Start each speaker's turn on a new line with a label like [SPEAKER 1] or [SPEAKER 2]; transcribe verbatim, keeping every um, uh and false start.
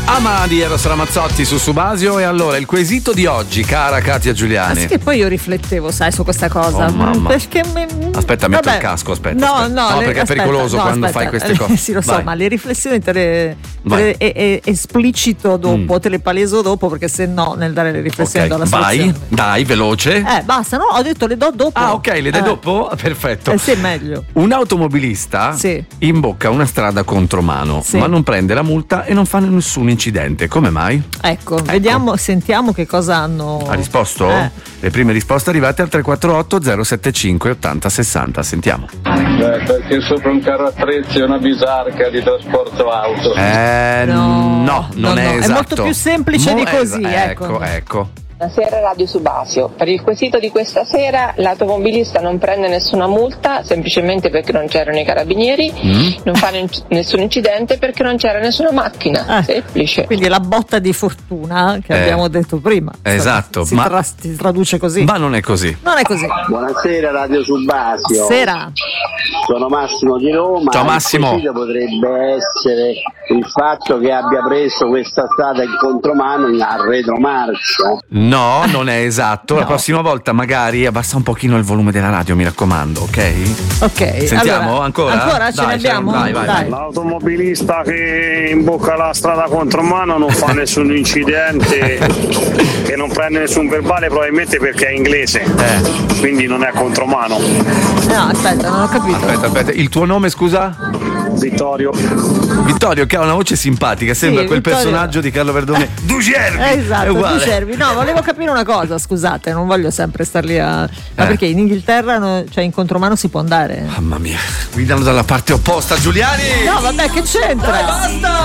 [SPEAKER 1] Ama di Eros Ramazzotti su Subasio. E allora il quesito di oggi, cara Katia Giuliani.
[SPEAKER 2] Ma che poi io riflettevo, sai, su questa cosa.
[SPEAKER 1] Oh, mamma.
[SPEAKER 2] Perché mi...
[SPEAKER 1] Aspetta, metto
[SPEAKER 2] Vabbè.
[SPEAKER 1] il casco, aspetta.
[SPEAKER 2] No,
[SPEAKER 1] aspetta.
[SPEAKER 2] no,
[SPEAKER 1] no
[SPEAKER 2] le...
[SPEAKER 1] perché
[SPEAKER 2] aspetta,
[SPEAKER 1] è pericoloso
[SPEAKER 2] no,
[SPEAKER 1] quando
[SPEAKER 2] aspetta.
[SPEAKER 1] fai queste cose.
[SPEAKER 2] Sì, lo so,
[SPEAKER 1] Vai.
[SPEAKER 2] ma le riflessioni te le, te le e, e, esplicito dopo, mm. te le paleso dopo, perché se no nel dare le riflessioni
[SPEAKER 1] okay.
[SPEAKER 2] do la
[SPEAKER 1] Vai, dai, veloce.
[SPEAKER 2] Eh, basta, no, ho detto le do dopo.
[SPEAKER 1] Ah, ok, le dai
[SPEAKER 2] eh.
[SPEAKER 1] dopo? Perfetto.
[SPEAKER 2] Eh sì, è meglio.
[SPEAKER 1] Un automobilista
[SPEAKER 2] sì.
[SPEAKER 1] imbocca una strada contromano,
[SPEAKER 2] sì.
[SPEAKER 1] ma non prende la multa e non fa nessun incidente. Come mai?
[SPEAKER 2] Ecco, ecco. vediamo, sentiamo che cosa hanno.
[SPEAKER 1] Ha risposto?
[SPEAKER 2] Eh.
[SPEAKER 1] Le prime risposte arrivate al tre quattro otto zero sette cinque ottanta sessanta. Sentiamo.
[SPEAKER 3] Beh, perché sopra un carro attrezzi è una bisarca di trasporto auto.
[SPEAKER 1] Eh, no, no non
[SPEAKER 2] no,
[SPEAKER 1] è
[SPEAKER 2] no.
[SPEAKER 1] esatto.
[SPEAKER 2] È molto più semplice
[SPEAKER 1] Mo-
[SPEAKER 2] di così.
[SPEAKER 1] es-
[SPEAKER 2] ecco,
[SPEAKER 1] ecco. ecco.
[SPEAKER 4] Buonasera Radio Subasio. Per il quesito di questa sera, l'automobilista non prende nessuna multa semplicemente perché non c'erano i carabinieri, mm. non fa n- nessun incidente perché non c'era nessuna macchina.
[SPEAKER 2] Eh,
[SPEAKER 4] Semplice.
[SPEAKER 2] Quindi la botta di fortuna che
[SPEAKER 1] eh,
[SPEAKER 2] abbiamo detto prima.
[SPEAKER 1] Esatto.
[SPEAKER 2] Si,
[SPEAKER 1] ma,
[SPEAKER 2] tra- si traduce così.
[SPEAKER 1] Ma non è così.
[SPEAKER 2] Non è così.
[SPEAKER 5] Buonasera Radio Subasio.
[SPEAKER 2] Buonasera.
[SPEAKER 5] Sono Massimo di Roma.
[SPEAKER 1] Ciao Massimo.
[SPEAKER 5] Il quesito potrebbe essere il fatto che abbia preso questa strada in contromano in retromarcia.
[SPEAKER 1] No, non è esatto.
[SPEAKER 2] No.
[SPEAKER 1] La prossima volta magari abbassa un pochino il volume della radio, mi raccomando, ok?
[SPEAKER 2] Ok.
[SPEAKER 1] Sentiamo
[SPEAKER 2] allora,
[SPEAKER 1] ancora?
[SPEAKER 2] Ancora ce
[SPEAKER 1] Dai,
[SPEAKER 2] ne abbiamo?
[SPEAKER 1] Vai, vai,
[SPEAKER 2] Dai.
[SPEAKER 6] L'automobilista che imbocca la strada contromano non fa nessun incidente e non prende nessun verbale, probabilmente perché è inglese,
[SPEAKER 1] Eh.
[SPEAKER 6] quindi non è contromano.
[SPEAKER 2] No, aspetta, non ho capito.
[SPEAKER 1] Aspetta, aspetta. Il tuo nome, scusa?
[SPEAKER 6] Vittorio.
[SPEAKER 1] Vittorio, che ha una voce simpatica, sembra
[SPEAKER 2] Sì,
[SPEAKER 1] quel
[SPEAKER 2] Vittorio.
[SPEAKER 1] personaggio di Carlo Verdone. Ducervi!
[SPEAKER 2] Eh,
[SPEAKER 1] È
[SPEAKER 2] esatto,
[SPEAKER 1] uguale.
[SPEAKER 2] Ducervi. No, volevo capire una cosa, scusate, non voglio sempre star lì a. Ma
[SPEAKER 1] Eh.
[SPEAKER 2] perché in Inghilterra, no, cioè in contromano si può andare?
[SPEAKER 1] Mamma mia, guidano dalla parte opposta, Giuliani!
[SPEAKER 2] No, vabbè, che c'entra?
[SPEAKER 1] Dai, basta!